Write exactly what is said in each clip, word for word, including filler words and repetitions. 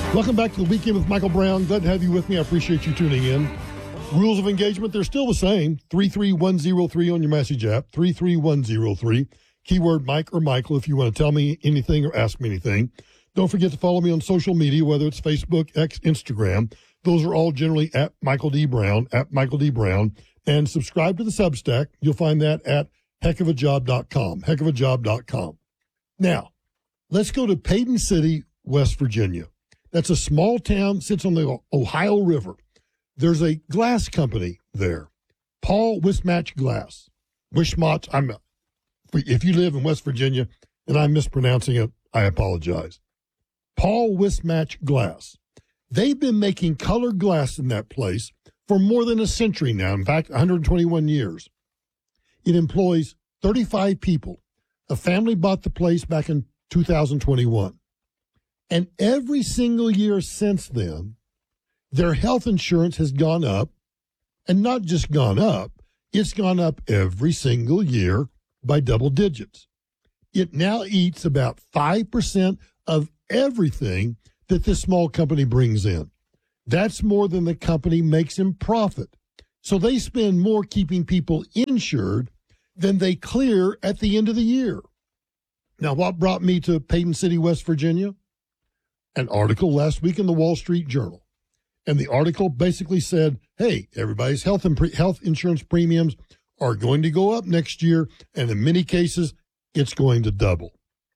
Welcome back to the Weekend with Michael Brown. Glad to have you with me. I appreciate you tuning in. Rules of engagement, they're still the same. three three one zero three on your message app, three three one zero three. Keyword Mike or Michael if you want to tell me anything or ask me anything. Don't forget to follow me on social media, whether it's Facebook, X, Instagram. Those are all generally at Michael D. Brown, at Michael D. Brown. And subscribe to the Substack. You'll find that at heck of a job dot com, heck of a job dot com. Now, let's go to Payton City, West Virginia. That's a small town, sits on the Ohio River. There's a glass company there, Paul Wismach Glass. Wismach, I'm, if you live in West Virginia and I'm mispronouncing it, I apologize. Paul Wismach Glass. They've been making colored glass in that place for more than a century now, in fact, one hundred twenty-one years. It employs thirty-five people. A family bought the place back in two thousand twenty-one. And every single year since then, their health insurance has gone up, and not just gone up, it's gone up every single year by double digits. It now eats about five percent of everything that this small company brings in. That's more than the company makes in profit. So they spend more keeping people insured than they clear at the end of the year. Now, what brought me to Payton City, West Virginia? An article last week in the Wall Street Journal. And the article basically said, hey, everybody's health and pre- health insurance premiums are going to go up next year, and in many cases, it's going to double.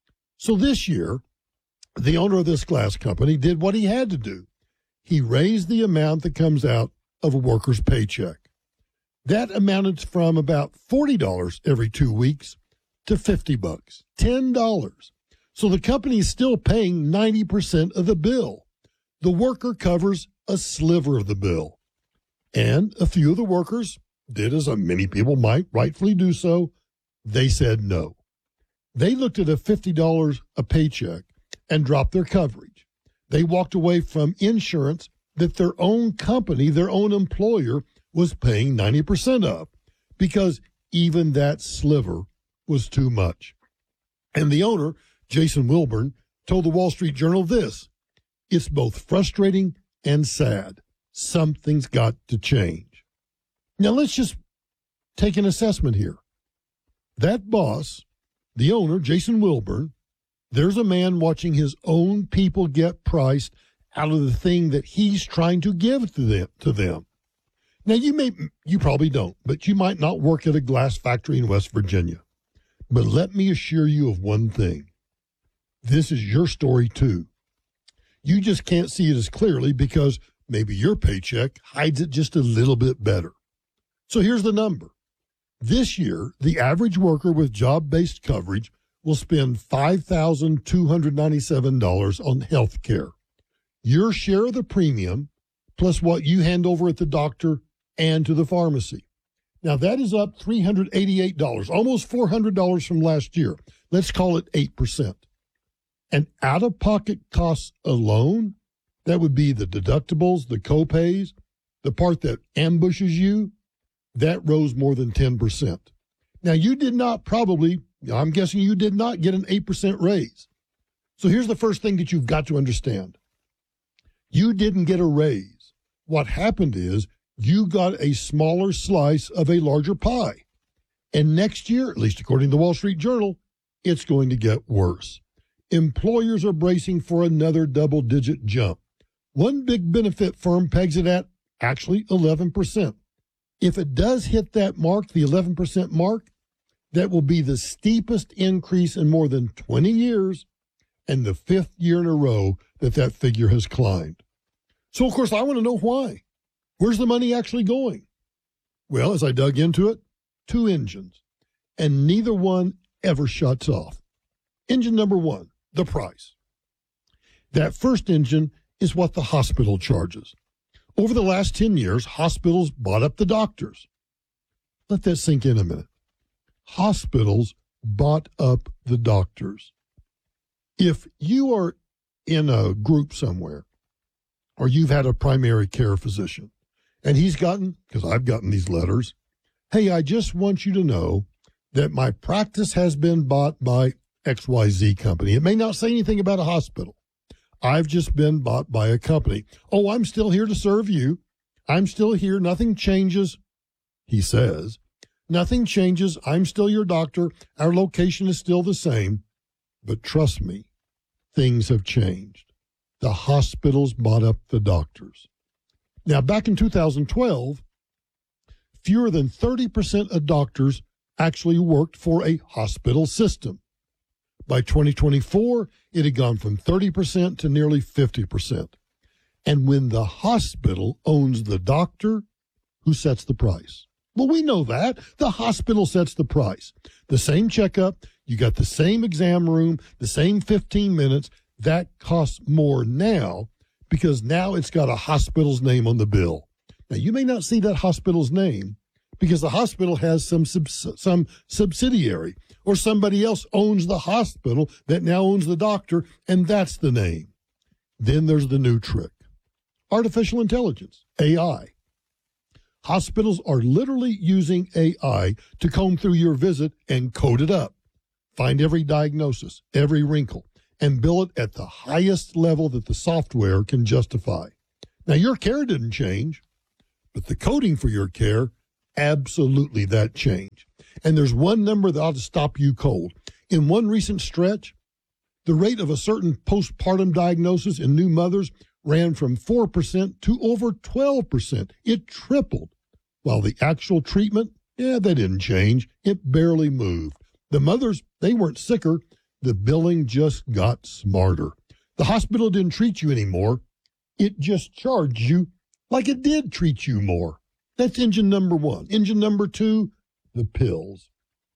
So this year, the owner of this glass company did what he had to do. He raised the amount that comes out of a worker's paycheck. That amounted from about forty dollars every two weeks to fifty bucks, ten dollars. So the company is still paying ninety percent of the bill. The worker covers a sliver of the bill. And a few of the workers did as many people might rightfully do so. They said no. They looked at a fifty dollars a paycheck and dropped their coverage. They walked away from insurance that their own company, their own employer, was paying ninety percent of, because even that sliver was too much. And the owner, Jason Wilburn, told the Wall Street Journal this: it's both frustrating and sad. Something's got to change. Now let's just take an assessment here. That boss, the owner, Jason Wilburn, there's a man watching his own people get priced out of the thing that he's trying to give to them. To them. Now, you may, you probably don't, but you might not work at a glass factory in West Virginia. But let me assure you of one thing. This is your story, too. You just can't see it as clearly because maybe your paycheck hides it just a little bit better. So here's the number. This year, the average worker with job-based coverage will spend five thousand two hundred ninety-seven dollars on health care. Your share of the premium, plus what you hand over at the doctor and to the pharmacy. Now, that is up three hundred eighty-eight dollars, almost four hundred dollars from last year. Let's call it eight percent. And out-of-pocket costs alone, that would be the deductibles, the co-pays, the part that ambushes you, that rose more than ten percent. Now, you did not probably, I'm guessing you did not get an eight percent raise. So here's the first thing that you've got to understand. You didn't get a raise. What happened is you got a smaller slice of a larger pie. And next year, at least according to the Wall Street Journal, it's going to get worse. Employers are bracing for another double-digit jump. One big benefit firm pegs it at actually eleven percent. If it does hit that mark, the eleven percent mark, that will be the steepest increase in more than twenty years and the fifth year in a row that that figure has climbed. So, of course, I want to know why. Where's the money actually going? Well, as I dug into it, two engines, and neither one ever shuts off. Engine number one, the price. That first engine is what the hospital charges. Over the last ten years, hospitals bought up the doctors. Let that sink in a minute. Hospitals bought up the doctors. If you are in a group somewhere, or you've had a primary care physician, and he's gotten, because I've gotten these letters, hey, I just want you to know that my practice has been bought by X Y Z company. It may not say anything about a hospital. I've just been bought by a company. Oh, I'm still here to serve you. I'm still here. Nothing changes, he says. Nothing changes. I'm still your doctor. Our location is still the same. But trust me, things have changed. The hospitals bought up the doctors. Now, back in two thousand twelve, fewer than thirty percent of doctors actually worked for a hospital system. By twenty twenty-four, it had gone from thirty percent to nearly fifty percent. And when the hospital owns the doctor, who sets the price? Well, we know that. The hospital sets the price. The same checkup, you got the same exam room, the same fifteen minutes. That costs more now because now it's got a hospital's name on the bill. Now, you may not see that hospital's name because the hospital has some subs- some subsidiary or somebody else owns the hospital that now owns the doctor, and that's the name. Then there's the new trick. Artificial intelligence, A I. Hospitals are literally using A I to comb through your visit and code it up, find every diagnosis, every wrinkle, and bill it at the highest level that the software can justify. Now, your care didn't change, but the coding for your care, absolutely that changed. And there's one number that ought to stop you cold. In one recent stretch, the rate of a certain postpartum diagnosis in new mothers ran from four percent to over twelve percent. It tripled. While the actual treatment, yeah, that didn't change. It barely moved. The mothers, they weren't sicker. The billing just got smarter. The hospital didn't treat you anymore. It just charged you like it did treat you more. That's engine number one. Engine number two, the pills.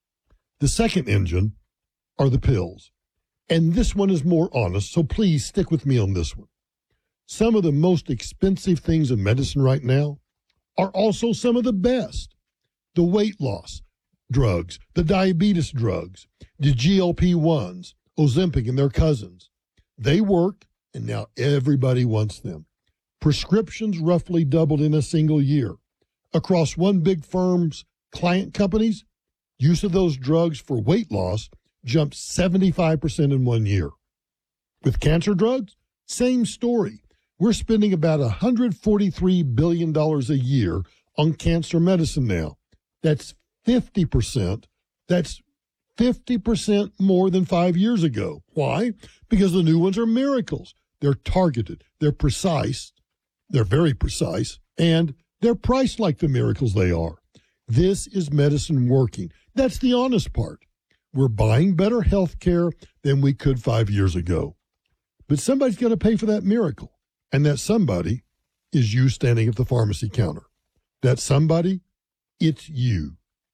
The second engine are the pills. And this one is more honest, so please stick with me on this one. Some of the most expensive things in medicine right now are also some of the best. The weight loss drugs, the diabetes drugs, the G L P ones, Ozempic and their cousins. They work, and now everybody wants them. Prescriptions roughly doubled in a single year. Across one big firm's client companies, use of those drugs for weight loss jumped seventy-five percent in one year. With cancer drugs, same story. We're spending about one hundred forty-three billion dollars a year on cancer medicine now. That's fifty percent. That's fifty percent more than five years ago. Why? Because the new ones are miracles. They're targeted. They're precise. They're very precise. And they're priced like the miracles they are. This is medicine working. That's the honest part. We're buying better health care than we could five years ago. But somebody's got to pay for that miracle. And that somebody is you standing at the pharmacy counter. That somebody, it's you.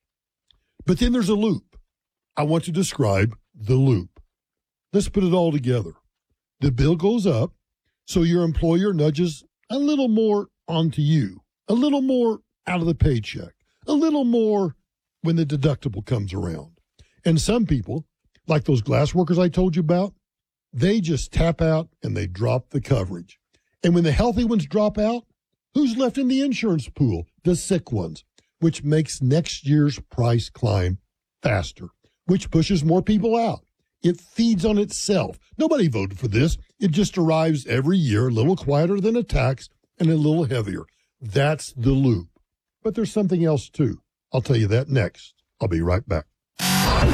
But then there's a loop. I want to describe the loop. Let's put it all together. The bill goes up, so your employer nudges a little more onto you, a little more out of the paycheck, a little more when the deductible comes around. And some people, like those glass workers I told you about, they just tap out and they drop the coverage. And when the healthy ones drop out, who's left in the insurance pool? The sick ones, which makes next year's price climb faster, which pushes more people out. It feeds on itself. Nobody voted for this. It just arrives every year, a little quieter than a tax and a little heavier. That's the loop. But there's something else, too. I'll tell you that next. I'll be right back.